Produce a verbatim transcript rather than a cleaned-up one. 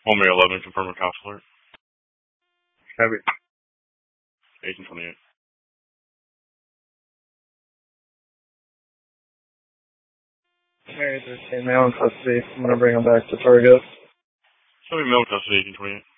one May eleven, confirm a cops alert. Heavy. Agent twenty-eight. Mary thirteen, male in custody. I'm gonna bring him back to Target. Show me male custody, Agent twenty-eight.